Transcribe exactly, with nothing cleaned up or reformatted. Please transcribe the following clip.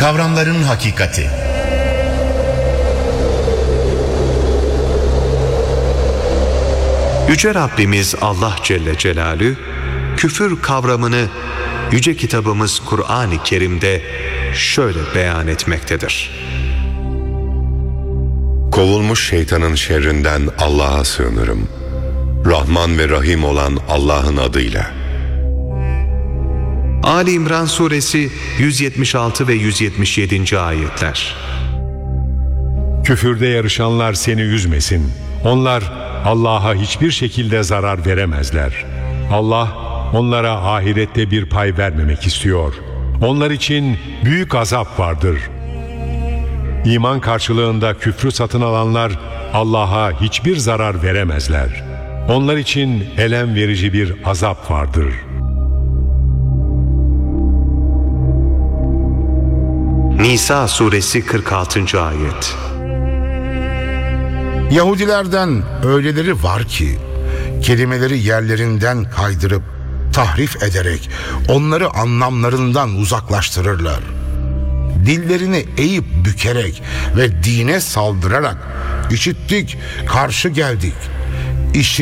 Kavramların hakikati. Yüce Rabbimiz Allah Celle Celalü, küfür kavramını Yüce kitabımız Kur'an-ı Kerim'de şöyle beyan etmektedir. Kovulmuş şeytanın şerrinden Allah'a sığınırım. Rahman ve Rahim olan Allah'ın adıyla. Ali İmran Suresi yüz yetmiş altı ve yüz yetmiş yedinci ayetler. Küfürde yarışanlar seni üzmesin. Onlar Allah'a hiçbir şekilde zarar veremezler. Allah onlara ahirette bir pay vermemek istiyor. Onlar için büyük azap vardır. İman karşılığında küfrü satın alanlar Allah'a hiçbir zarar veremezler. Onlar için elem verici bir azap vardır. Nisa Suresi kırk altıncı ayet. Yahudilerden öyleleri var ki kelimeleri yerlerinden kaydırıp tahrif ederek onları anlamlarından uzaklaştırırlar. Dillerini eğip bükerek ve dine saldırarak işittik, karşı geldik. İşi